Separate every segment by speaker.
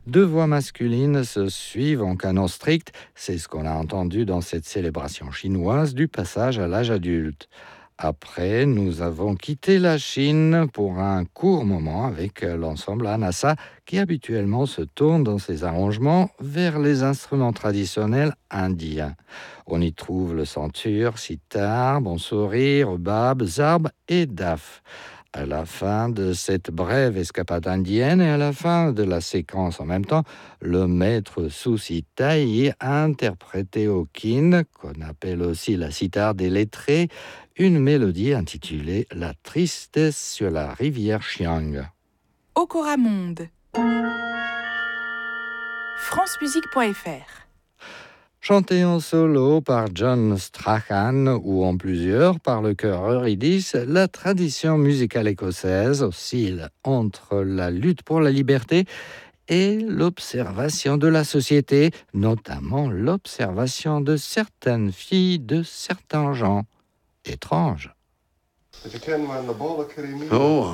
Speaker 1: Deux voix masculines se suivent en canon strict. C'est ce qu'on a entendu dans cette célébration chinoise du passage à l'âge adulte. Après, nous avons quitté la Chine pour un court moment avec l'ensemble Anasa qui habituellement se tourne dans ses arrangements vers les instruments traditionnels indiens. On y trouve le santur, sitar, bansuri, rubab, zarb et daf. À la fin de cette brève escapade indienne et à la fin de la séquence en même temps, le maître Susi Tai interprétait au kin, qu'on appelle aussi la sitar des lettrés, une mélodie intitulée La tristesse sur la rivière Xiang.
Speaker 2: Okora Monde. francemusique.fr.
Speaker 1: Chanté en solo par John Strachan ou en plusieurs par le chœur Eurydice, la tradition musicale écossaise oscille entre la lutte pour la liberté et l'observation de la société, notamment l'observation de certaines filles de certains gens étranges.
Speaker 3: Oh,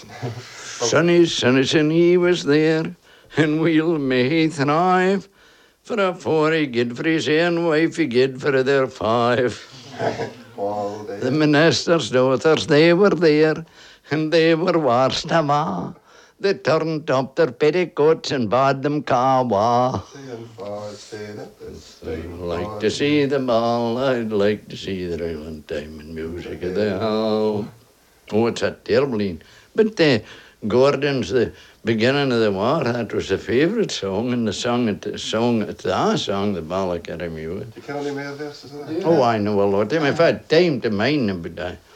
Speaker 3: Sonny was there, and we'll may thrive. For a four he gid for his own wife, he gid for their five. The minister's daughters, they were there, and they were worst of all. They turned up their petticoats and bade them kawa. I'd like to see them all, I'd like to see the Island Time and music of the hall. Oh, it's a terrible one. But Gordon's the beginning of the war, that was a favourite song, and the song, the Ball Academy.
Speaker 4: You can only make verses of that?
Speaker 3: Oh, I know a lot of them. If I had time to mind them, but